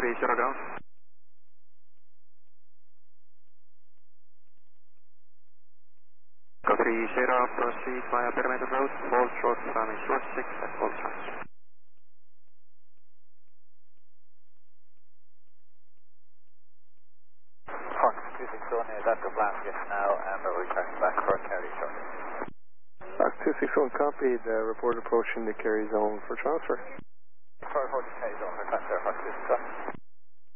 3 0 down. Go 3 0, proceed via perimeter road, hold short running short 6 at all times. Fox 261 is at the Blanket now, and we're returning back for Kerry shortly. Fox 261 copied, report approaching the Kerry zone for transfer. For Kerry zone for transfer, Fox 261.